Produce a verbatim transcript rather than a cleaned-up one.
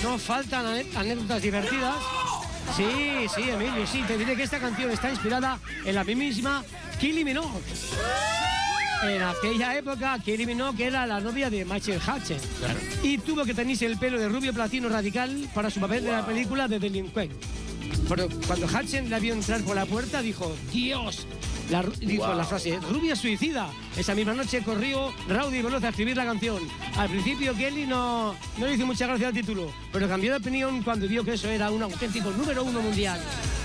no faltan anécdotas divertidas. Sí, sí, Emilio, sí, te diré que esta canción está inspirada en la mismísima Kylie Minogue. En aquella época, Kylie Minogue era la novia de Michael Hutchence. Claro. Y tuvo que teñirse el pelo de rubio platino radical para su papel de la película de Delincuente. Pero cuando Hutchence la vio entrar por la puerta, dijo, ¡Dios! La, dijo Wow. la frase, rubia suicida. Esa misma noche corrió Rowdy y Veloz a escribir la canción. Al principio Kelly no, no le hizo mucha gracia al título, pero cambió de opinión cuando vio que eso era un auténtico número uno mundial.